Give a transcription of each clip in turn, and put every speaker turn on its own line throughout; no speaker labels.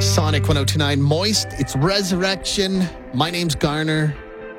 Sonic 1029 Moist. It's Resurrection. My name's Garner.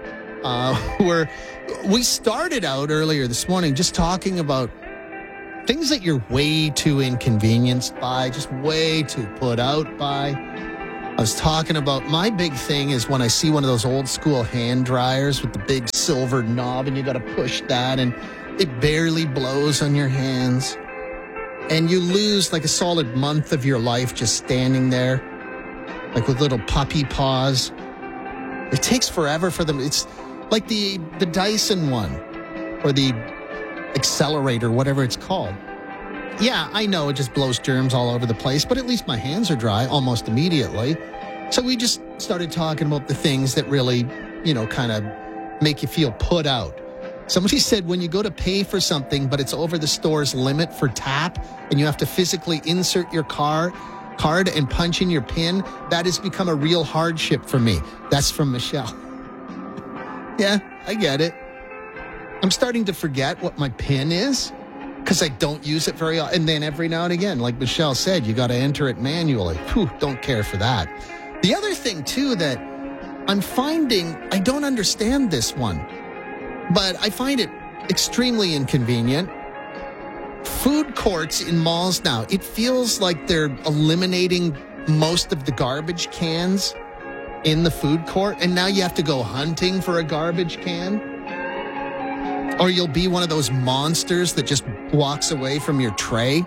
We started out earlier this morning just talking about things that you're way too inconvenienced by, just way too put out by. I was talking about my big thing is when I see one of those old school hand dryers with the big silver knob and you got to push that and it barely blows on your hands. And you lose like a solid month of your life just standing there, like with little puppy paws. It takes forever for them. It's like the Dyson one or the Accelerator, whatever it's called. Yeah, I know it just blows germs all over the place, but at least my hands are dry almost immediately. So we just started talking about the things that really, kind of make you feel put out. Somebody said when you go to pay for something, but it's over the store's limit for tap, and you have to physically insert your card and punch in your PIN, that has become a real hardship for me. That's from Michelle. Yeah, I get it. I'm starting to forget what my PIN is because I don't use it very often. And then every now and again, like Michelle said, you got to enter it manually. Whew, don't care for that. The other thing, too, that I'm finding, I don't understand this one, but I find it extremely inconvenient. Food courts in malls now, it feels like they're eliminating most of the garbage cans in the food court, and now you have to go hunting for a garbage can. Or you'll be one of those monsters that just walks away from your tray.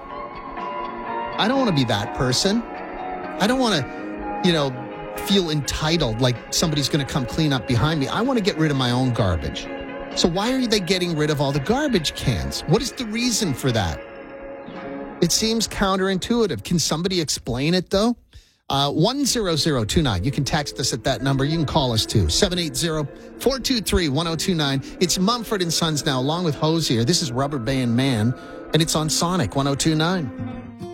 I don't want to be that person. I don't want to, feel entitled like somebody's going to come clean up behind me. I want to get rid of my own garbage. So why are they getting rid of all the garbage cans? What is the reason for that? It seems counterintuitive. Can somebody explain it, though? 10029. You can text us at that number. You can call us, too. 780-423-1029. It's Mumford & Sons now, along with Hosier. This is Rubber Band Man, and it's on Sonic 1029.